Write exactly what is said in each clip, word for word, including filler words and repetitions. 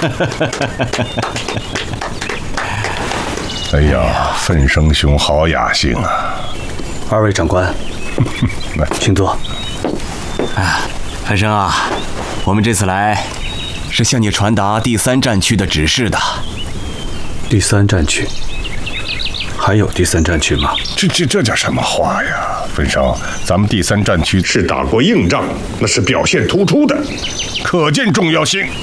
哎呀，奋生兄好雅兴啊！ 二位长官，请坐。 哎，奋生啊，我们这次来是向你传达第三战区的指示的。 第三战区？还有第三战区吗？ 这这这叫什么话呀？奋生，咱们第三战区是打过硬仗，那是表现突出的，可见重要性。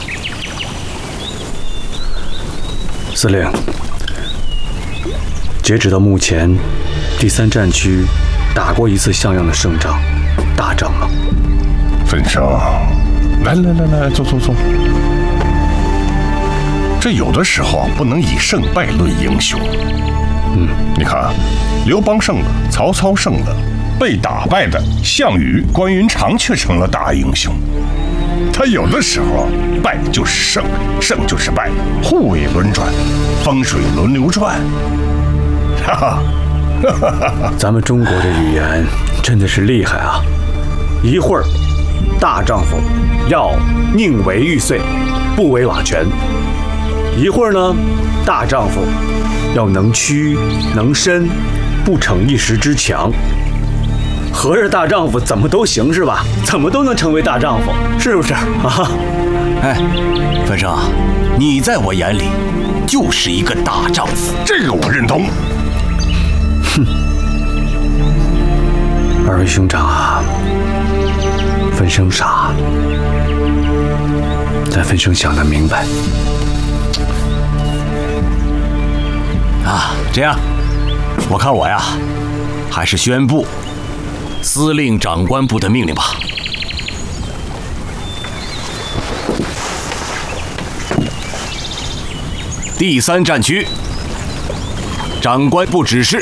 司令，截止到目前，第三战区打过一次像样的胜仗、大仗吗？ 奋生，来来来来，坐坐坐。这有的时候不能以胜败论英雄。嗯，你看，刘邦胜了，曹操胜了，被打败的项羽、关云长却成了大英雄。他有的时候败就是胜，胜就是败，互为轮转，风水轮流转。哈哈， 咱们中国的语言真的是厉害啊！一会儿，大丈夫要宁为玉碎，不为瓦全；一会儿呢，大丈夫要能屈能伸，不逞一时之强。合着大丈夫怎么都行是吧？怎么都能成为大丈夫，是不是啊？ 哎，奋生，你在我眼里就是一个大丈夫， 这个我认同。 哼，二位兄长啊，分生傻，但分生想得明白。 啊，这样，我看我呀，还是宣布司令长官部的命令吧。第三战区，长官部指示。